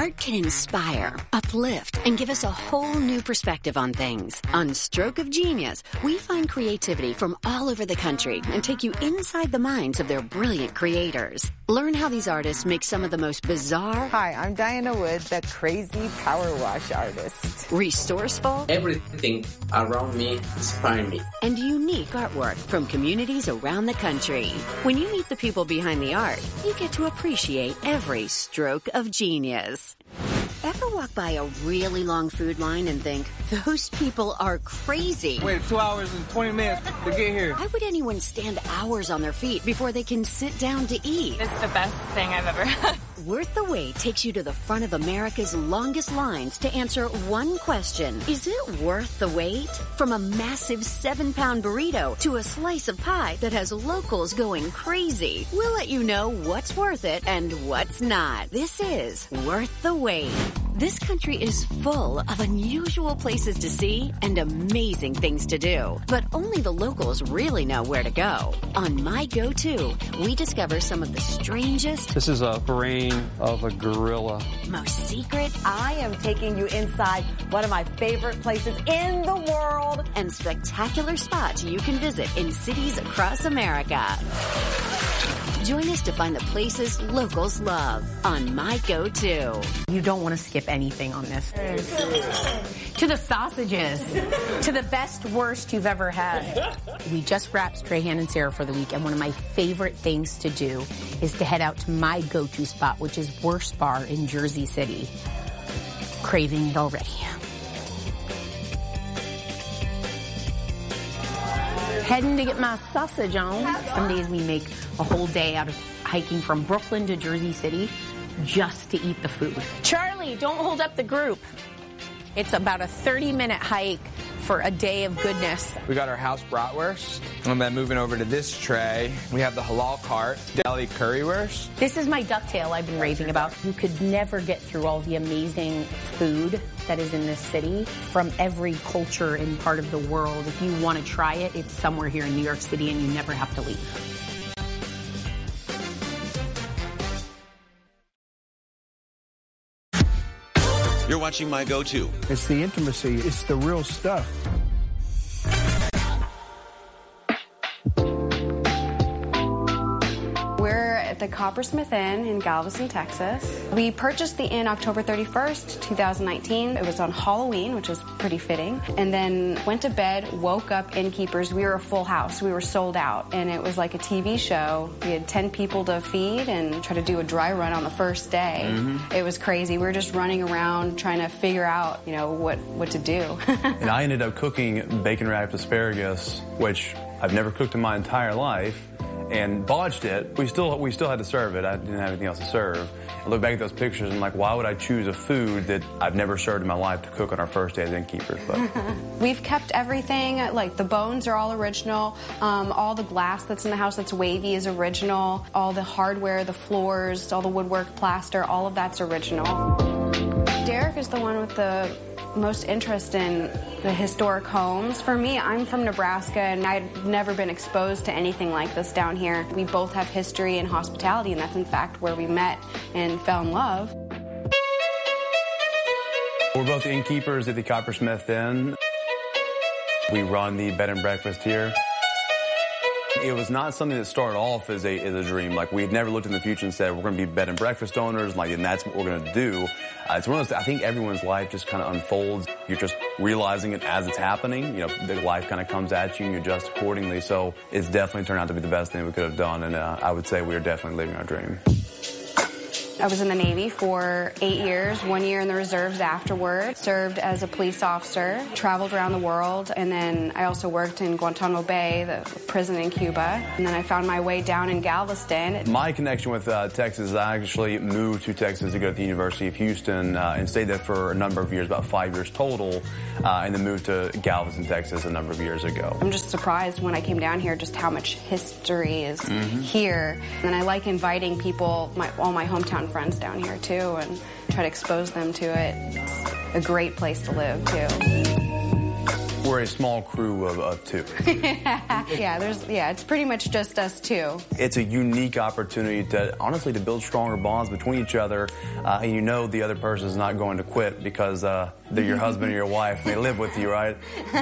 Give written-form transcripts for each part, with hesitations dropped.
Art can inspire, uplift, and give us a whole new perspective on things. On Stroke of Genius, we find creativity from all over the country and take you inside the minds of their brilliant creators. Learn how these artists make some of the most bizarre... Hi, I'm Diana Wood, the crazy power wash artist. Resourceful... Everything around me inspires me. And unique artwork from communities around the country. When you meet the people behind the art, you get to appreciate every stroke of genius. Ever walk by a really long food line and think, those people are crazy? Wait 2 hours and 20 minutes to get here. Why would anyone stand hours on their feet before they can sit down to eat? It's the best thing I've ever had. Worth the Wait takes you to the front of America's longest lines to answer one question. Is it worth the wait? From a massive 7-pound burrito to a slice of pie that has locals going crazy. We'll let you know what's worth it and what's not. This is Worth the Wait. This country is full of unusual places to see and amazing things to do. But only the locals really know where to go. On My Go-To, we discover some of the strangest... This is a brain of a gorilla. Most secret... I am taking you inside one of my favorite places in the world. And spectacular spots you can visit in cities across America. Join us to find the places locals love on My Go-To. You don't want to skip anything on this. To the sausages. To the best, worst you've ever had. We just wrapped Strahan and Sarah for the week, and one of my favorite things to do is to head out to my go-to spot, which is Worst Bar in Jersey City. Craving it already. Heading to get my sausage on. Some days we make a whole day out of hiking from Brooklyn to Jersey City just to eat the food. Charlie, don't hold up the group. It's about a 30-minute hike for a day of goodness. We got our house bratwurst, and then moving over to this tray, we have the halal cart, deli currywurst. This is my ducktail I've been raving about. You could never get through all the amazing food that is in this city from every culture and part of the world. If you want to try it, it's somewhere here in New York City, and you never have to leave. You're watching My Go-To. It's the intimacy. It's the real stuff. We're at the Coppersmith Inn in Galveston, Texas. We purchased the inn October 31st, 2019. It was on Halloween, which was pretty fitting. And then went to bed, woke up, innkeepers. We were a full house. We were sold out. And it was like a TV show. We had 10 people to feed and try to do a dry run on the first day. It was crazy. We were just running around trying to figure out, you know, what to do. And I ended up cooking bacon-wrapped asparagus, which I've never cooked in my entire life, and botched it. We still had to serve it. I didn't have anything else to serve. I look back at those pictures and I'm like, why would I choose a food that I've never served in my life to cook on our first day as innkeepers? But we've kept everything. Like the bones are all original. All the glass that's in the house that's wavy is original. All the hardware, the floors, all the woodwork, plaster, all of that's original. Derek is the one with the most interest in the historic homes. For me, I'm from Nebraska, and I'd never been exposed to anything like this down here. We both have history in hospitality, and that's in fact where we met and fell in love. We're both innkeepers at the Coppersmith Inn. We run the bed and breakfast here. It was not something that started off as a dream. Like, we had never looked in the future and said, we're going to be bed and breakfast owners, and that's what we're going to do. It's one of those, I think everyone's life just kind of unfolds. You're just realizing it as it's happening. You know, the life kind of comes at you and you adjust accordingly. So it's definitely turned out to be the best thing we could have done. And I would say we are definitely living our dream. I was in the Navy for 8 years, 1 year in the reserves afterward, served as a police officer, traveled around the world, and then I also worked in Guantanamo Bay, the prison in Cuba, and then I found my way down in Galveston. My connection with Texas is I actually moved to Texas to go to the University of Houston and stayed there for a number of years, about 5 years total, and then moved to Galveston, Texas a number of years ago. I'm just surprised when I came down here just how much history is here, and I like inviting people, all my hometown friends down here too, and try to expose them to it. It's a great place to live too. We're a small crew of two. It's pretty much just us two. It's a unique opportunity to, honestly, to build stronger bonds between each other. And you know the other person is not going to quit because they're your husband or your wife and they live with you, right?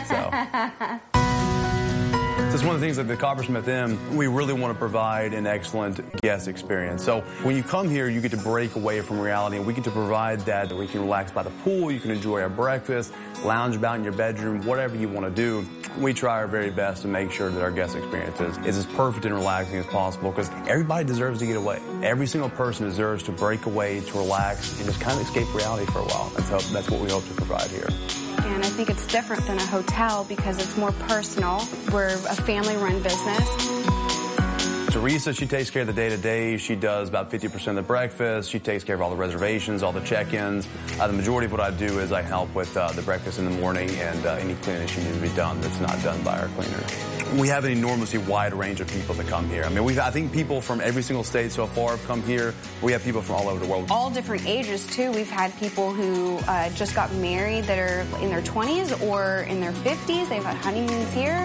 So it's one of the things at the Coppersmith Inn, we really want to provide an excellent guest experience. So when you come here, you get to break away from reality, and we get to provide that we can relax by the pool, you can enjoy our breakfast, lounge about in your bedroom, whatever you want to do. We try our very best to make sure that our guest experience is as perfect and relaxing as possible, because everybody deserves to get away. Every single person deserves to break away, to relax, and just kind of escape reality for a while. And so that's what we hope to provide here. And I think it's different than a hotel because it's more personal. We're a family-run business. Teresa, she takes care of the day-to-day. She does about 50% of the breakfast. She takes care of all the reservations, all the check-ins. The majority of what I do is I help with the breakfast in the morning and any cleaning that needs to be done that's not done by our cleaners. We have an enormously wide range of people that come here. I mean, I think people from every single state so far have come here. We have people from all over the world. All different ages, too. We've had people who just got married that are in their 20s or in their 50s. They've had honeymoons here.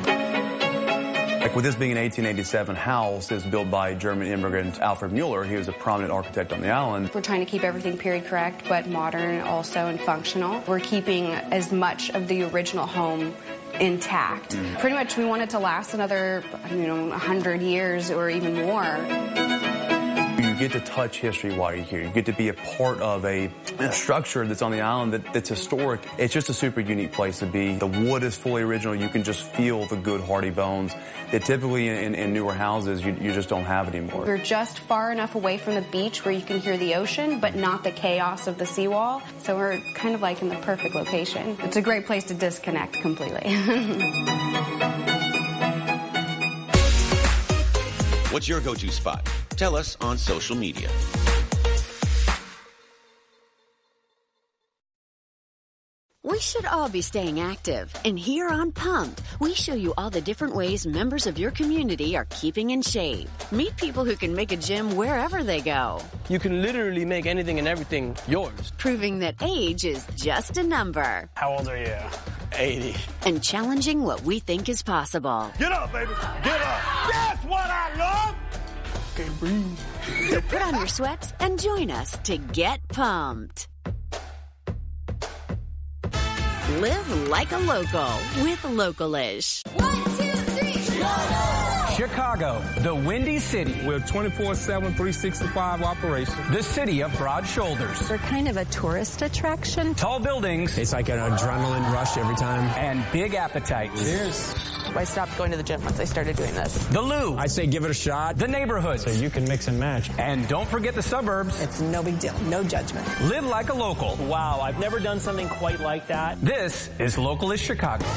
Like with this being an 1887 house, it's built by German immigrant Alfred Mueller. He was a prominent architect on the island. We're trying to keep everything period correct, but modern also and functional. We're keeping as much of the original home intact. Pretty much we want it to last another, 100 years or even more. You get to touch history while you're here. You get to be a part of a structure that's on the island that's historic. It's just a super unique place to be. The wood is fully original. You can just feel the good, hardy bones that typically in newer houses you just don't have anymore. We're just far enough away from the beach where you can hear the ocean, but not the chaos of the seawall. So we're kind of like in the perfect location. It's a great place to disconnect completely. What's your go-to spot? Tell us on social media. We should all be staying active. And here on Pumped, we show you all the different ways members of your community are keeping in shape. Meet people who can make a gym wherever they go. You can literally make anything and everything yours. Proving that age is just a number. How old are you? 80. And challenging what we think is possible. Get up, baby. Get up. That's what I love. Okay, breathe. So put on your sweats and join us to get pumped. Live like a local with Localish. 1, 2, 3. Chicago, the Windy City. We're 24/7, 365 operation. The city of broad shoulders. They're kind of a tourist attraction. Tall buildings. It's like an adrenaline rush every time. And big appetites. Cheers. I stopped going to the gym once I started doing this. The Lou. I say give it a shot. The neighborhoods. So you can mix and match. And don't forget the suburbs. It's no big deal. No judgment. Live like a local. Wow, I've never done something quite like that. This is Localish Chicago.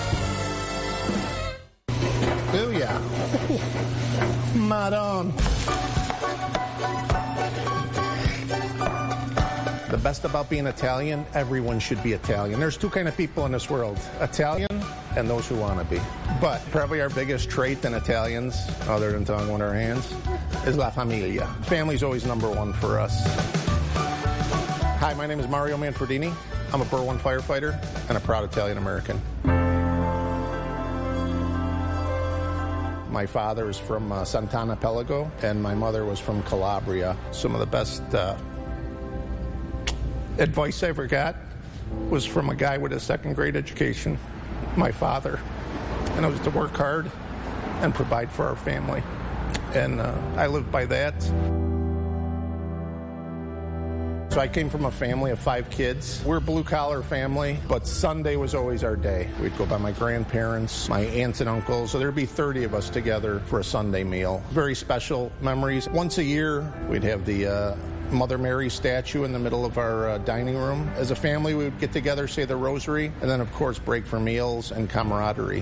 Booyah. Madon. The best about being Italian, everyone should be Italian. There's two kind of people in this world, Italian and those who want to be. But probably our biggest trait in Italians, other than tongue with our hands, is La Familia. Family's always number one for us. Hi, my name is Mario Manfredini. I'm a Burr 1 firefighter and a proud Italian American. My father is from Sant'Anna Pelago, and my mother was from Calabria. Some of the best advice I ever got was from a guy with a second-grade education, my father. And it was to work hard and provide for our family. And I live by that. So I came from a family of 5 kids. We're a blue-collar family, but Sunday was always our day. We'd go by my grandparents, my aunts and uncles, so there'd be 30 of us together for a Sunday meal. Very special memories. Once a year, we'd have the Mother Mary statue in the middle of our dining room. As a family, we would get together, say the rosary, and then, of course, break for meals and camaraderie.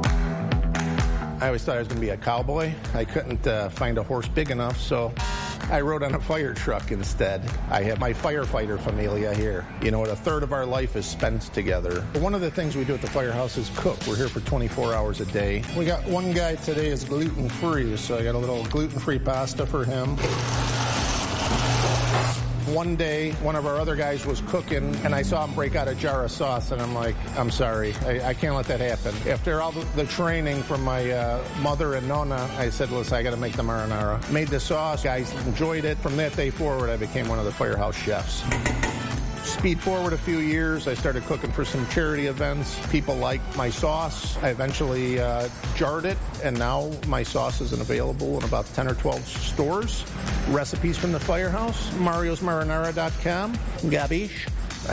I always thought I was going to be a cowboy. I couldn't find a horse big enough, so I rode on a fire truck instead. I have my firefighter familia here. You know, a third of our life is spent together. One of the things we do at the firehouse is cook. We're here for 24 hours a day. We got one guy today is gluten-free, so I got a little gluten-free pasta for him. One day, one of our other guys was cooking, and I saw him break out a jar of sauce, and I'm like, I'm sorry. I can't let that happen. After all the training from my mother and Nona, I said, listen, I got to make the marinara. Made the sauce. Guys enjoyed it. From that day forward, I became one of the Firehouse chefs. Speed forward a few years, I started cooking for some charity events. People liked my sauce. I eventually jarred it, and now my sauce is available in about 10 or 12 stores. Recipes from the Firehouse, mariosmarinara.com. Gabish.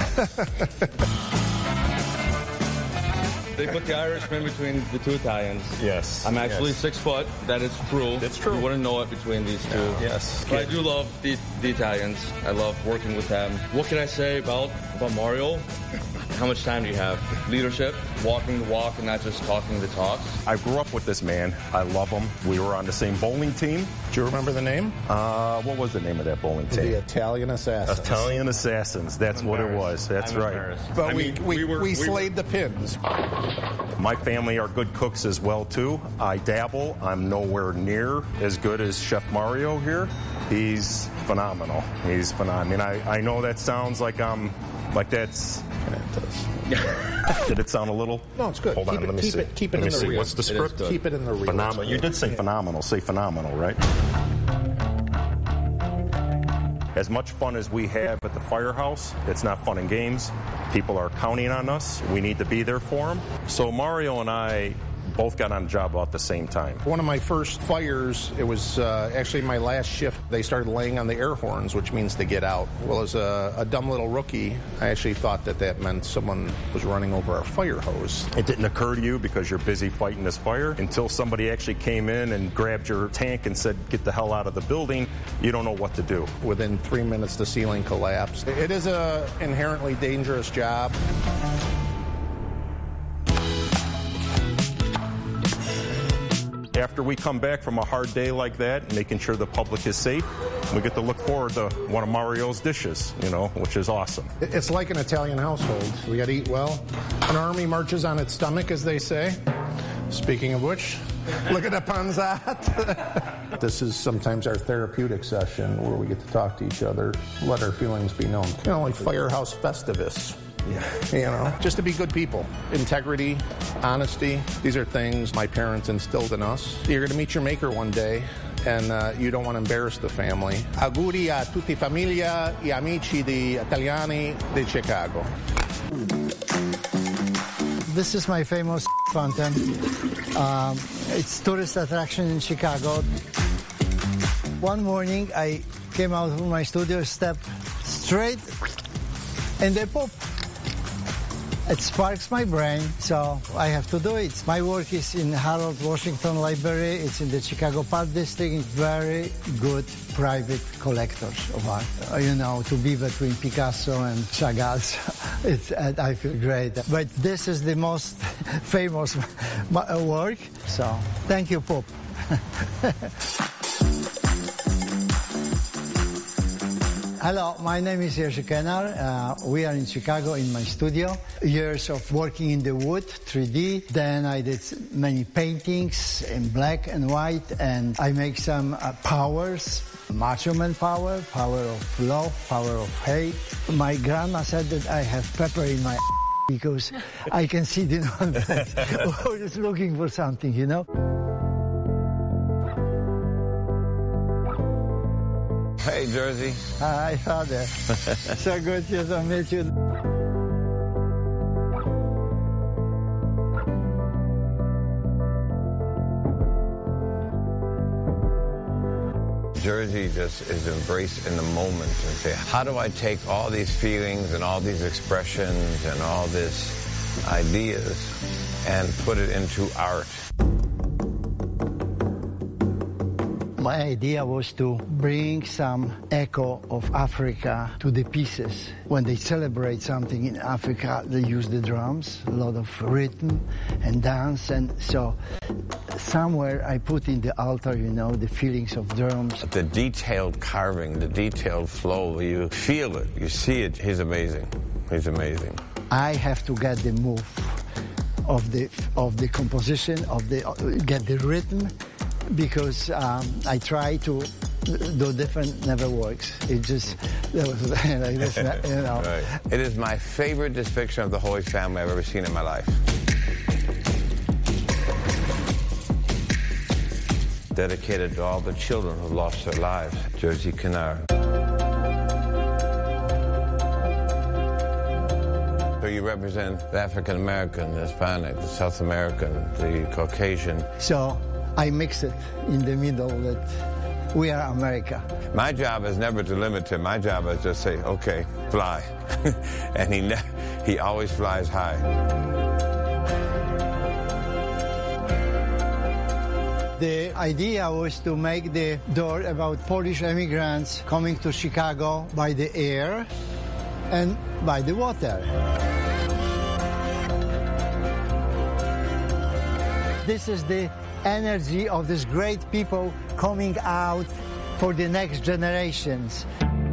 They put the Irishman between the two Italians. Yes. I'm actually 6 foot. That is true. That's true. You wouldn't know it between these two. Yes. But I do love the Italians. I love working with them. What can I say about Mario? How much time do you have? Leadership, walking the walk, and not just talking the talks. I grew up with this man. I love him. We were on the same bowling team. Do you remember the name? What was the name of that bowling team? The Italian Assassins. Italian Assassins. That's what it was. That's right. But we slayed the pins. My family are good cooks as well, too. I dabble. I'm nowhere near as good as Chef Mario here. He's phenomenal. He's phenomenal. I mean, I know that sounds like I'm... Like that's... Yeah, it does. Did it sound a little? No, it's good. Hold on, let me see. Keep it in the reel. What's the script? Keep it in the reel. Phenomenal. You did say phenomenal. Say phenomenal, right? As much fun as we have at the Firehouse, it's not fun and games. People are counting on us. We need to be there for them. So Mario and I both got on the job about the same time. One of my first fires, it was actually my last shift, they started laying on the air horns, which means to get out. Well, as a dumb little rookie, I actually thought that meant someone was running over our fire hose. It didn't occur to you because you're busy fighting this fire until somebody actually came in and grabbed your tank and said, get the hell out of the building. You don't know what to do. Within 3 minutes, the ceiling collapsed. It is an inherently dangerous job. After we come back from a hard day like that, making sure the public is safe, we get to look forward to one of Mario's dishes, which is awesome. It's like an Italian household. We got to eat well. An army marches on its stomach, as they say. Speaking of which, look at the panzat. This is sometimes our therapeutic session where we get to talk to each other, let our feelings be known. Like Firehouse Festivus. Yeah. Just to be good people. Integrity, honesty, these are things my parents instilled in us. You're going to meet your maker one day, and you don't want to embarrass the family. Auguri a tutti famiglia e amici di Italiani di Chicago. This is my famous fountain. It's tourist attraction in Chicago. One morning, I came out from my studio, stepped straight, and they pop. It sparks my brain, so I have to do it. My work is in Harold Washington Library. It's in the Chicago Park District. It's very good private collectors of art. To be between Picasso and Chagall, I feel great. But this is the most famous work, so thank you, Pop. Hello, my name is Jerzy Kenar. We are in Chicago in my studio. Years of working in the wood, 3D. Then I did many paintings in black and white, and I make some powers. Macho man power, power of love, power of hate. My grandma said that I have pepper in my because I can see the nonsense. Always looking for something, Hey, Jerzy. Hi, Father. So good to meet you. Jerzy just is embraced in the moment and say, how do I take all these feelings and all these expressions and all these ideas and put it into art? My idea was to bring some echo of Africa to the pieces. When they celebrate something in Africa, they use the drums, a lot of rhythm and dance. And so somewhere I put in the altar, the feelings of drums. The detailed carving, the detailed flow, you feel it, you see it. He's amazing. He's amazing. I have to get the move of the composition, get the rhythm, because I try to do different, never works. It just, like this, you know. Right. It is my favorite depiction of the Holy Family I've ever seen in my life. Dedicated to all the children who lost their lives. Jersey Canard. So you represent the African American, the Hispanic, the South American, the Caucasian. So I mix it in the middle that we are America. My job is never to limit him. My job is just say, okay, fly. And he always flies high. The idea was to make the door about Polish immigrants coming to Chicago by the air and by the water. This is the energy of these great people coming out for the next generations.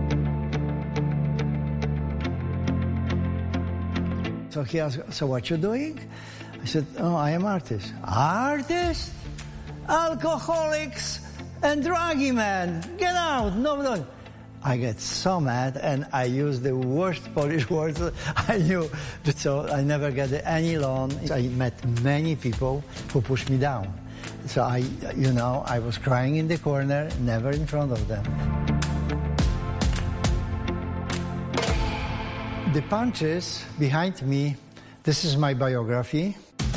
So he asked, so what you doing? I said, oh, I am artist. Artist? Alcoholics and druggy man, get out, no. I get so mad and I use the worst Polish words I knew. So I never get any loan. I met many people who pushed me down. So I was crying in the corner, never in front of them. The punches behind me, this is my biography.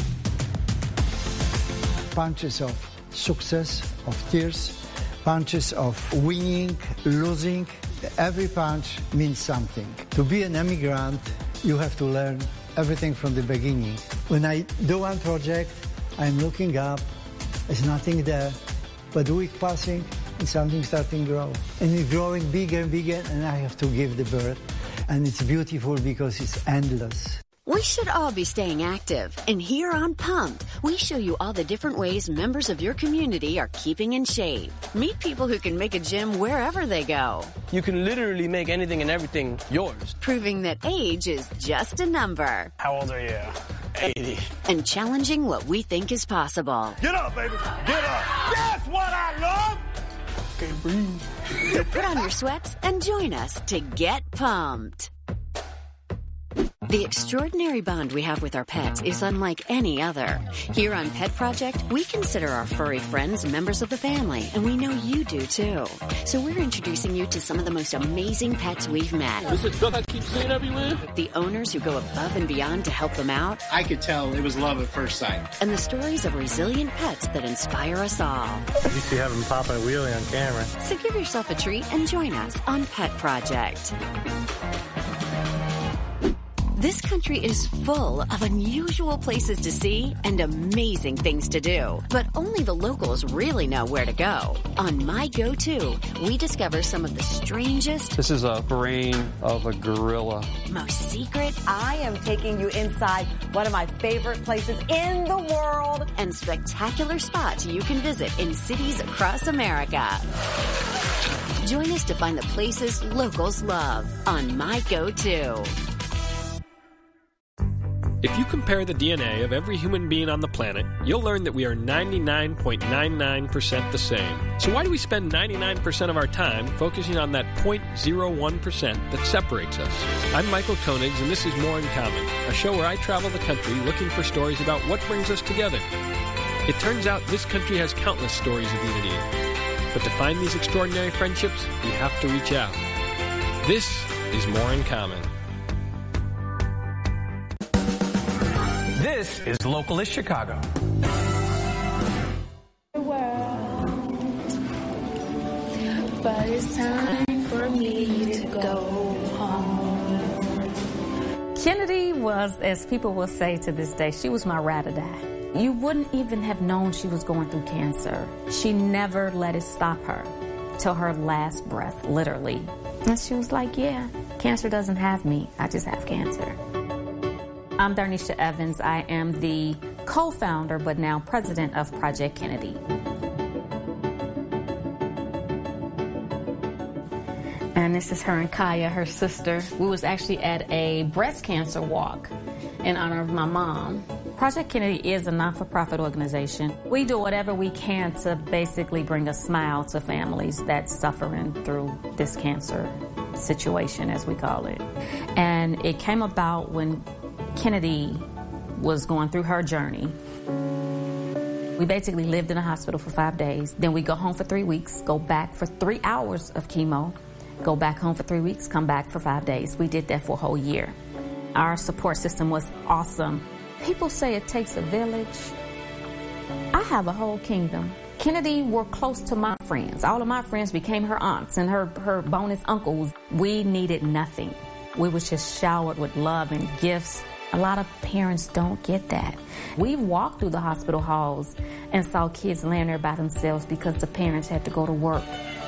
Punches of success, of tears, punches of winning, losing. Every punch means something. To be an immigrant, you have to learn everything from the beginning. When I do one project, I'm looking up, there's nothing there, but a week passing and something starting to grow. And it's growing bigger and bigger, and I have to give the birth. And it's beautiful because it's endless. We should all be staying active. And here on Pumped, we show you all the different ways members of your community are keeping in shape. Meet people who can make a gym wherever they go. You can literally make anything and everything yours. Proving that age is just a number. How old are you? 80. And challenging what we think is possible. Get up, baby. Get up. That's what I love. Okay, breathe. So put on your sweats and join us to get pumped. The extraordinary bond we have with our pets is unlike any other. Here on Pet Project, we consider our furry friends members of the family, and we know you do too. So we're introducing you to some of the most amazing pets we've met. This is stuff I keep seeing everywhere. The owners who go above and beyond to help them out. I could tell it was love at first sight. And the stories of resilient pets that inspire us all. You see having popping a wheelie on camera. So give yourself a treat and join us on Pet Project. This country is full of unusual places to see and amazing things to do. But only the locals really know where to go. On My Go-To, we discover some of the strangest... This is a brain of a gorilla. ...most secret... I am taking you inside one of my favorite places in the world. ...and spectacular spots you can visit in cities across America. Join us to find the places locals love on My Go-To. If you compare the DNA of every human being on the planet, you'll learn that we are 99.99% the same. So why do we spend 99% of our time focusing on that 0.01% that separates us? I'm Michael Koenigs, and this is More in Common, a show where I travel the country looking for stories about what brings us together. It turns out this country has countless stories of unity. But to find these extraordinary friendships, we have to reach out. This is More in Common. This is Localist Chicago. But it's time for me to go home. Kennedy was, as people will say to this day, she was my ride or die. You wouldn't even have known she was going through cancer. She never let it stop her till her last breath, literally. And she was like, yeah, cancer doesn't have me. I just have cancer. I'm Darnisha Evans. I am the co-founder, but now president of Project Kennedy. And and this is her and Kaya, her sister. We was actually at a breast cancer walk in honor of my mom. Project Kennedy is a not-for-profit organization. We do whatever we can to basically bring a smile to families that's suffering through this cancer situation, as we call it. And it came about when Kennedy was going through her journey. We basically lived in a hospital for 5 days. Then we go home for 3 weeks, go back for 3 hours of chemo, go back home for 3 weeks, come back for 5 days. We did that for a whole year. Our support system was awesome. People say it takes a village. I have a whole kingdom. Kennedy were close to my friends. All of my friends became her aunts and her bonus uncles. We needed nothing. We was just showered with love and gifts. A lot of parents don't get that. We walked through the hospital halls and saw kids laying there by themselves because the parents had to go to work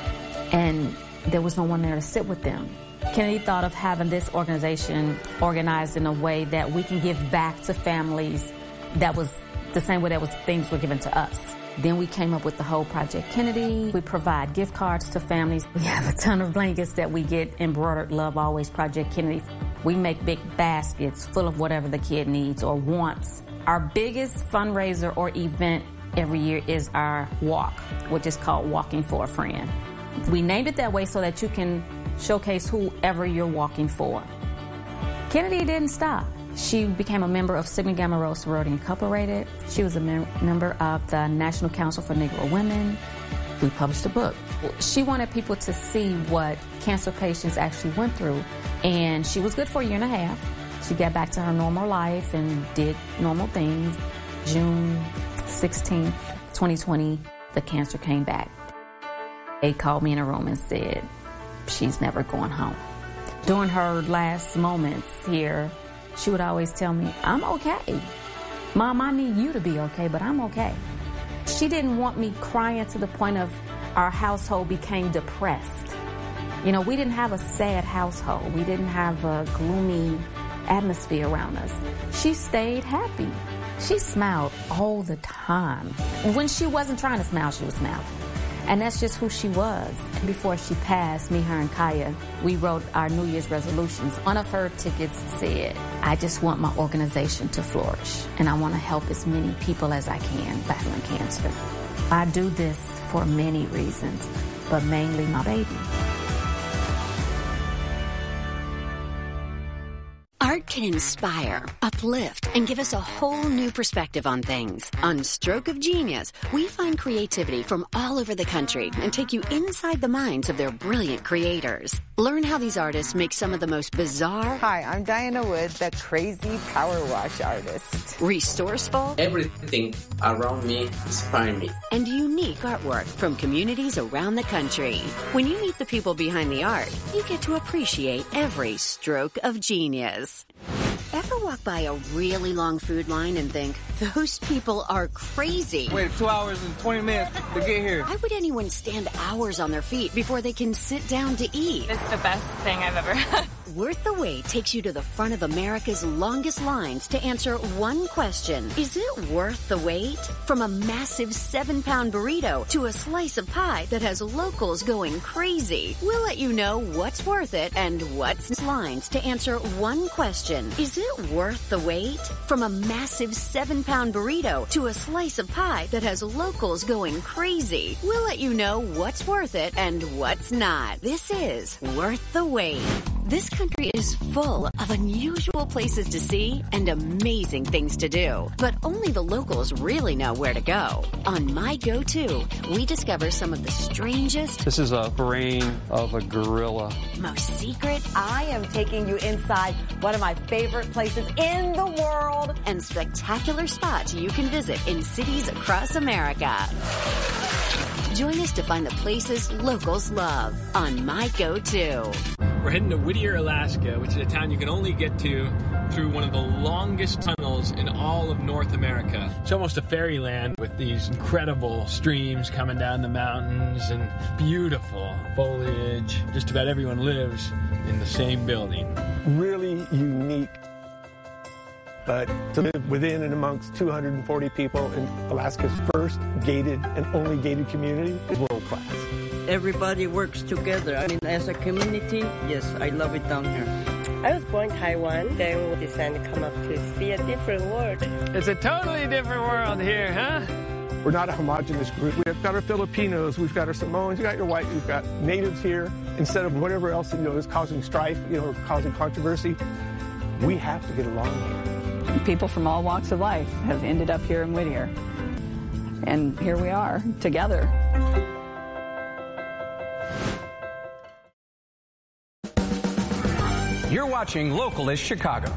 and there was no one there to sit with them. Kennedy thought of having this organization organized in a way that we can give back to families that was the same way that things were given to us. Then we came up with the whole Project Kennedy. We provide gift cards to families. We have a ton of blankets that we get embroidered, Love Always Project Kennedy. We make big baskets full of whatever the kid needs or wants. Our biggest fundraiser or event every year is our walk, which is called Walking for a Friend. We named it that way so that you can showcase whoever you're walking for. Kennedy didn't stop. She became a member of Sigma Gamma Rho Sorority Incorporated. She was a member of the National Council for Negro Women. We published a book. She wanted people to see what cancer patients actually went through, and she was good for a year and a half. She got back to her normal life and did normal things. June 16th, 2020, the cancer came back. They called me in a room and said, she's never going home. During her last moments here, she would always tell me, I'm okay. Mom, I need you to be okay, but I'm okay. She didn't want me crying to the point of our household became depressed. You know, we didn't have a sad household. We didn't have a gloomy atmosphere around us. She stayed happy. She smiled all the time. When she wasn't trying to smile, she was smiling. And that's just who she was. Before she passed, me, her, and Kaya, we wrote our New Year's resolutions. One of her tickets said, I just want my organization to flourish, and I want to help as many people as I can battling cancer. I do this for many reasons, but mainly my baby. Art can inspire, uplift, and give us a whole new perspective on things. On Stroke of Genius, we find creativity from all over the country and take you inside the minds of their brilliant creators. Learn how these artists make some of the most bizarre... Hi, I'm Diana Wood, the crazy power wash artist. Resourceful... Everything around me inspires me. And unique artwork from communities around the country. When you meet the people behind the art, you get to appreciate every stroke of genius. Ever walk by a really long food line and think, those people are crazy? Wait 2 hours and 20 minutes to get here. Why would anyone stand hours on their feet before they can sit down to eat? It's the best thing I've ever had. Worth the Wait takes you to the front of America's longest lines to answer one question. Is it worth the wait? From a massive 7-pound burrito to a slice of pie that has locals going crazy. We'll let you know what's worth it and what's lines to answer one question. Is it worth the wait? From a massive 7-pound burrito to a slice of pie that has locals going crazy. We'll let you know what's worth it and what's not. This is Worth the Wait. This country is full of unusual places to see and amazing things to do. But only the locals really know where to go. On My Go-To, we discover some of the strangest... This is a brain of a gorilla. ...most secret... I am taking you inside one of my favorite places in the world. ...and spectacular spots you can visit in cities across America. Join us to find the places locals love on My Go-To. We're heading to Whittier, Alaska, which is a town you can only get to through one of the longest tunnels in all of North America. It's almost a fairyland with these incredible streams coming down the mountains and beautiful foliage. Just about everyone lives in the same building. Really unique. But to live within and amongst 240 people in Alaska's first gated and only gated community is world class. everybody works together. I mean, as a community, yes, I love it down here. I was born in Taiwan, then we decided to come up to see a different world. It's a totally different world here, huh? We're not a homogenous group. We've got our Filipinos, we've got our Samoans, we've got your white, we've got natives here. Instead of whatever else, is causing strife, causing controversy, we have to get along here. People from all walks of life have ended up here in Whittier. And here we are, together. You're watching Localist Chicago.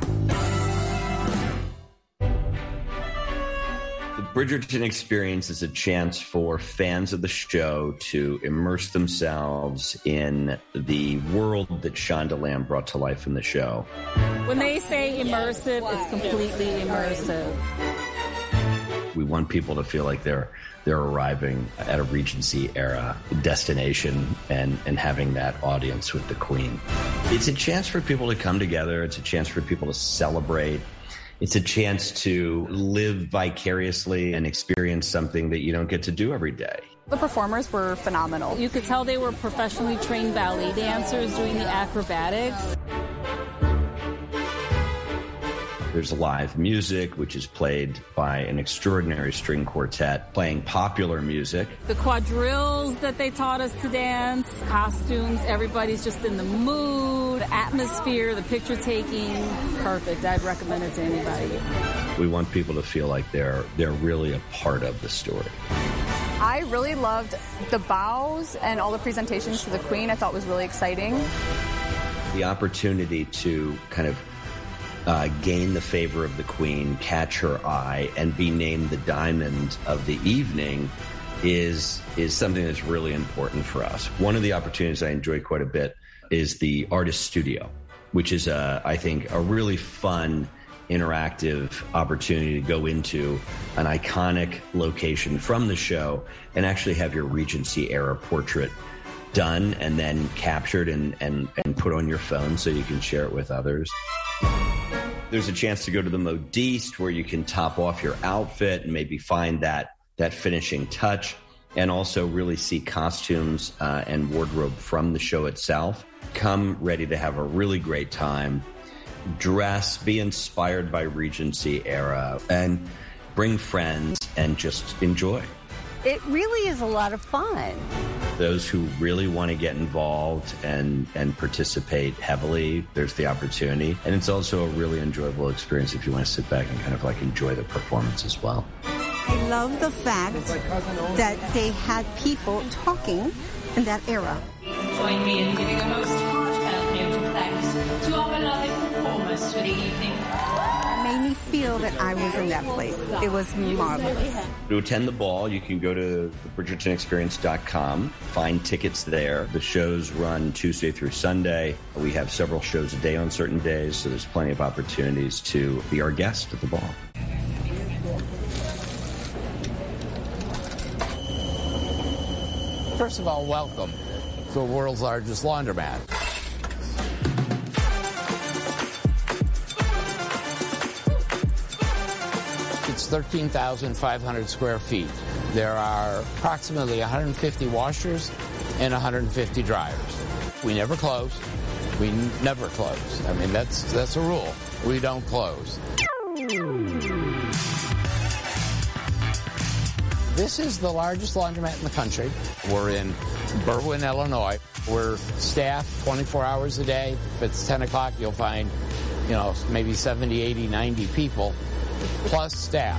The Bridgerton Experience is a chance for fans of the show to immerse themselves in the world that Shonda Lamb brought to life in the show. When they say immersive, it's completely immersive. We want people to feel like they're arriving at a Regency era destination and having that audience with the Queen. It's a chance for people to come together. It's a chance for people to celebrate. It's a chance to live vicariously and experience something that you don't get to do every day. The performers were phenomenal. You could tell they were professionally trained ballet dancers doing the acrobatics. There's live music, which is played by an extraordinary string quartet playing popular music. The quadrilles that they taught us to dance, costumes, everybody's just in the mood, atmosphere, the picture taking, perfect. I'd recommend it to anybody. We want people to feel like they're really a part of the story. I really loved the bows and all the presentations to the Queen. I thought was really exciting. The opportunity to kind of gain the favor of the Queen, catch her eye, and be named the diamond of the evening is something that's really important for us. One of the opportunities I enjoy quite a bit is the Artist Studio, which is, I think, a really fun, interactive opportunity to go into an iconic location from the show and actually have your Regency-era portrait done and then captured and put on your phone so you can share it with others. There's a chance to go to the modiste where you can top off your outfit and maybe find that finishing touch, and also really see costumes and wardrobe from the show itself. Come ready to have a really great time. Dress, be inspired by Regency era, and bring friends and just enjoy. It really is a lot of fun. Those who really want to get involved and participate heavily, there's the opportunity. And it's also a really enjoyable experience if you want to sit back and kind of like enjoy the performance as well. I love the fact that they had people talking in that era. Join me in giving a most heartfelt note of thanks to our beloved performers for the evening. Made me feel that I was in that place. It was marvelous. To attend the ball, you can go to thebridgertonexperience.com, find tickets there. The shows run Tuesday through Sunday. We have several shows a day on certain days, so there's plenty of opportunities to be our guest at the ball. First of all, welcome to the world's largest laundromat. It's 13,500 square feet. There are approximately 150 washers and 150 dryers. We never close. We never close. I mean, that's a rule. We don't close. This is the largest laundromat in the country. We're in Berwyn, Illinois. We're staffed 24 hours a day. If it's 10 o'clock, you'll find, maybe 70, 80, 90 people, plus staff.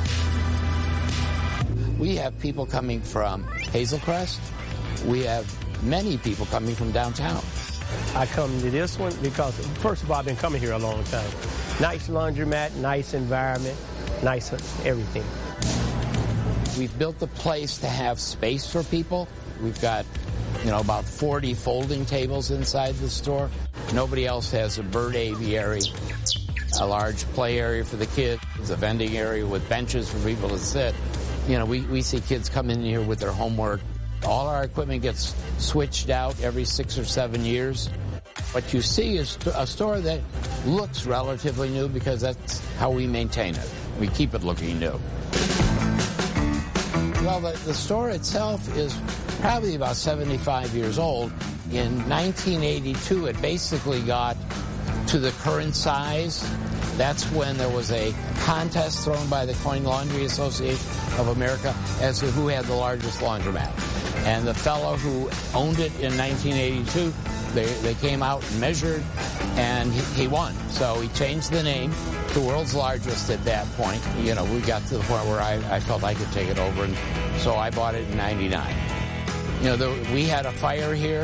We have people coming from Hazelcrest. We have many people coming from downtown. I come to this one because, first of all, I've been coming here a long time. Nice laundromat, nice environment, nice everything. We've built the place to have space for people. We've got, about 40 folding tables inside the store. Nobody else has a bird aviary, a large play area for the kids, a vending area with benches for people to sit. We see kids come in here with their homework. All our equipment gets switched out every 6 or 7 years. What you see is a store that looks relatively new because that's how we maintain it. We keep it looking new. Well, the store itself is probably about 75 years old. In 1982, it basically got to the current size. That's when there was a contest thrown by the Coin Laundry Association of America as to who had the largest laundromat. And the fellow who owned it in 1982, they came out and measured, and he won. So he changed the name to World's Largest at that point. You know, we got to the point where I felt I could take it over, and so I bought it in 99. You know, we had a fire here